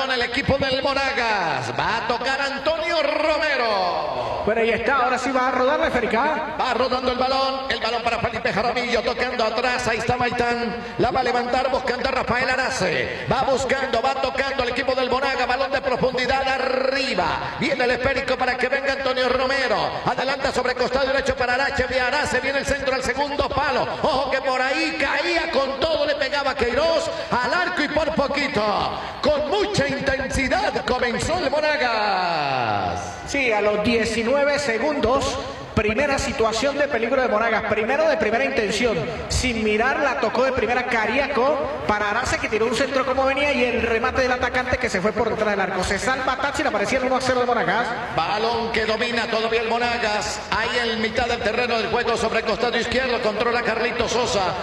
balón el equipo del Monagas. Va a tocar Antonio Romero. Bueno, ahí está, ahora sí va a rodar la Ferica. Va rodando el balón para Felipe Jaramillo, tocando atrás, ahí está Maitán, la va a levantar buscando a Rafael Arace, va buscando, va tocando el equipo del Monaga, balón de profundidad arriba, viene el esférico para que venga Antonio Romero, adelanta sobre costado derecho para Arace, viene el centro al segundo palo, ojo que por ahí caía con todo, le pegaba Queiroz al arco y por poquito, con mucha intensidad comenzó el Monagas. Sí, a los 19 segundos, primera situación de peligro de Monagas, primero de primera intención, sin mirar la tocó de primera Cariaco para Arace que tiró un centro como venía y el remate del atacante que se fue por detrás del arco. Se salva Táchira, aparecía el 1-0 de Monagas. Balón que domina todavía el Monagas, ahí en mitad del terreno del juego sobre el costado izquierdo, controla Carlitos Sosa.